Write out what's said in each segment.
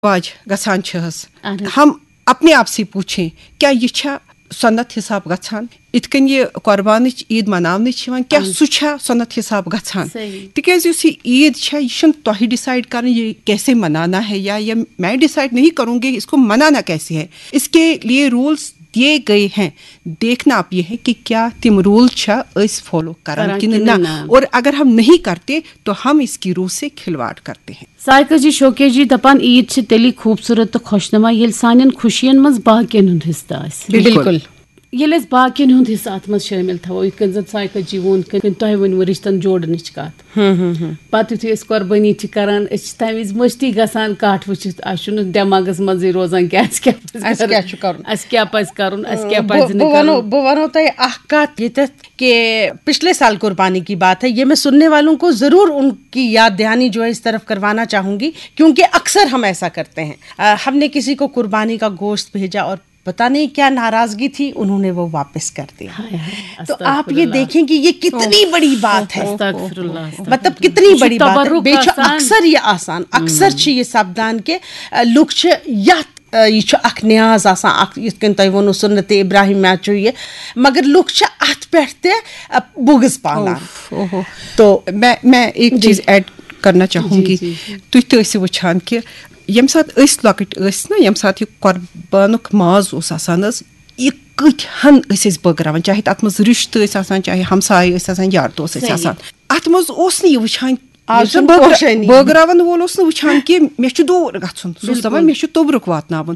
आज गछान छहस हम अपने आप से पूछें क्या ये छा सन्नत हिसाब गछान इतकन ये कुर्बानिच ईद मनावने क्या सुछा सन्नत हिसाब गछान तिकेज युस ईद छा ये तोही डिसाइड करना ये कैसे मनाना है या ये मैं डिसाइड नहीं करूँगी इसको मनाना कैसे है। इसके लिए रूल्स दिए गए हैं, देखना आप ये है कि क्या तिम रूल छा इस फॉलो करन कि ना, और अगर हम नहीं करते तो हम इसकी रूह से खिलवाड़ करते हैं। साइका जी शोके जी दपान ईद छ तेली खूबसूरत तो खुशनुमा येल सानियन खुशियन मज बाकियन हुंद हिस्सा आसि। बिल्कुल येल अस बाकियन हुंद हिस्सा अत मज शामिल थवो इत कन साइका जी वोन कन तोह वन रिश्तन जोड़नच कत पत युथै अस कुर्बानी छ करन अस तम विज मस्ती गसान काट वचित अशुन दिमागस मज रोजान क्या पज करन अस क्या पज न करन। बो वनो तय अख कत येतत कि पिछले साल कुर्बानी की बात है, ये मैं सुनने वालों को जरूर उनकी याद दहानी जो है इस तरफ करवाना चाहूंगी, क्योंकि अक्सर हम ऐसा करते हैं। हमने किसी को कुर्बानी का गोश्त भेजा और पता नहीं क्या नाराजगी थी, उन्होंने वो वापस कर दिया। तो आप ये देखें कि ये कितनी बड़ी बात है, मतलब कितनी बड़ी बात है। बेचो अक्सर ये आसान अक्सर छ ये सपदान के लुक छ यत यह अख न्याज आसान यन तुम वो सुन्नत इब्राहिम ये, मगर लुक छ अत पे बुगस पालान। तो मैं एक चीज ऐड करना चाहूंगी, तुम तो वुछान कि यम सात लकट ना यम सात कुर्बानुक माज यह कथन बगरावान, चाहे तथ मज रिश्ते चाहे हमसाय यार दोस्त अत मज यह वुछान बगरावन वोल वुछान कि मे दूर गछुन दपान मे तोब्रुक वातनावुन,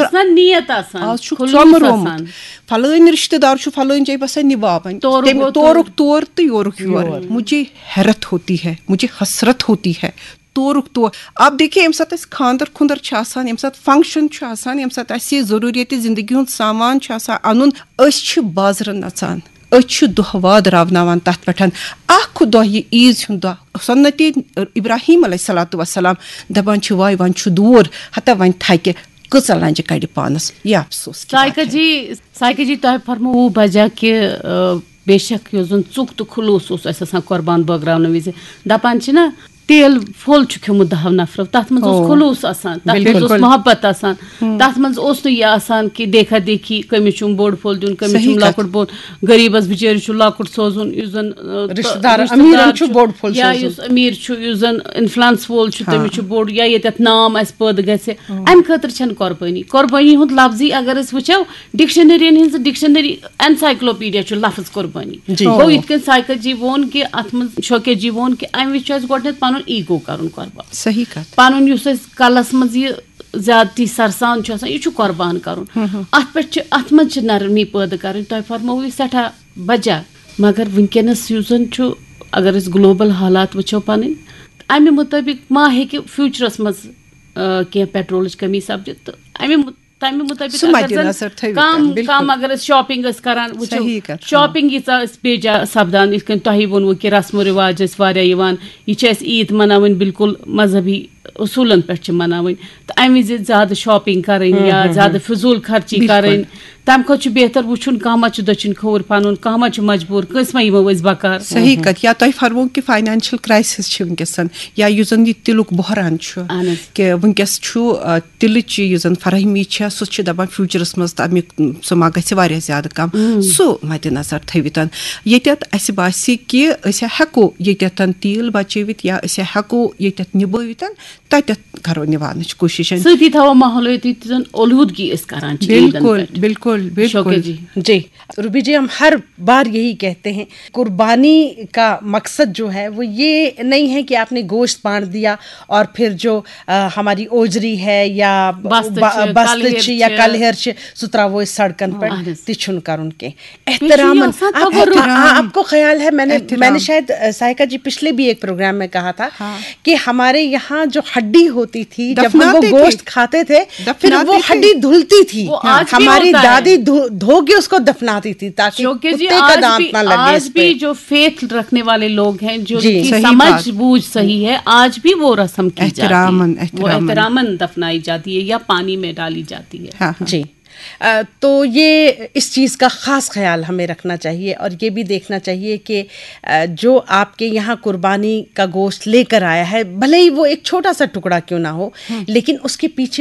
फलान रिश्तेदार फलान जाए बस निभावन तोरुक तोर तो योरुक योर। मुझे हैरत होती है, मुझे हसरत होती है तोरुक तोर। आप देखिए यम सात खानदर खुंदर यम सात फंक्शन यम सात जरूरियत जिंदगी हुंद सामान अनुन बाजार नचान दुह वाद रावनावान तथ पे अख दह यह ईज हुंद दह सुन्नत इब्राहिम अलैहिस्सलातु वस्सलाम दपान वाय वन दूर हता वन थके कच लंज कड़ पानस यह अफसोस। साइका जी तुम फरमो वजह कि बेशक यो चुक तो खुलूस कुर्बान बगरावन विज दपान ना तेल फुल खियोमुत 10 नफर तथ मज खुलूस आसान, तथ मोहब्बत आसान, तथ मज न कि देखा देखी कमिस बोड़ फुल दिन कमिस लकुट बोड़ गरीबस बिचार लकुट सोजुन या अमीर इन्फ्लुएंस वोल तमिस बोड़ या ये नाम अस पद गसे अम खतर कुर्बानी कुर्बानी हुंद लफ्जी अगर अस वुचो डिक्शनरी एनसाइक्लोपीडिया लफ्ज कुर्बानी गो इत साइका जी वोन कि अत मज शोके जी वोन कि अम विच गोडनेथ ईगो करन कुर्बान। सही कत पनुन युस कलस मज यह ज्यादती सरसान यह कुर्बान करन अत मज नरमी पैदा कर तुम फरमो सठा बजा, मगर वनकस अगर ग्लोबल हालात वुचो पन अमे मुताबिक मा हे फ्यूचरस मज क्या पेट्रोल कमी सपद तो तमें मुताबिक कम अगर शॉपिंग करान वो शॉपिंग बेजा सपदान तुह वोनवो कि रस्मो रिवाज यह ईद मनावन बिल्कुल मजहबी उसूलन पे मनावन, तो अमे विज ज्यादा शॉपिंग करें या ज्यादा फिजूल खर्ची करें तम खुद बेहतर वुचुन कह मा दचिन खोर पनुन कह मा मजबूर कस मा यमो बकार। सही कत या तुम फरमो कि फाइनेंशियल क्राइसिस वनकसन या यह तिलुक बहरान कि वनकस तिलच फरहमी सह दपान फ्यूचरस मज सह मा गि ज्यादा कम सह मद्देनजर थवित ये बासी कि हेको ये तिल बचवित या हेको ये निभावित तत करो निभाने कोशिश सती थो माहौलियाती ओलूदगी बिल्कुल बिल्कुल बिल्कुल जी रूबी जी हम हर बार यही कहते हैं कुर्बानी का मकसद जो है वो ये नहीं है कि आपने गोश्त बांट दिया और फिर जो हमारी ओजरी है या बस्त या कलहर सुतरा वो सड़कन पर तिछुन कर उनके एहतराम। आपको ख्याल है मैंने शायद साइका जी पिछले भी एक प्रोग्राम में कहा था कि हमारे यहाँ जो हड्डी होती थी जब हम वो गोश्त खाते थे फिर वो हड्डी धुलती थी, हमारी दादी धो के उसको दफनाती थी ताकि कुत्ते का दांत ना लगे। आज भी जो फेथ रखने वाले लोग हैं जो समझ बूझ सही है आज भी वो रस्म की जाती है, वो एहतरामन दफनाई जाती है या पानी में डाली जाती है। जी तो ये इस चीज़ का ख़ास ख्याल हमें रखना चाहिए और ये भी देखना चाहिए कि जो आपके यहाँ कुर्बानी का गोश्त लेकर आया है भले ही वो एक छोटा सा टुकड़ा क्यों ना हो, लेकिन उसके पीछे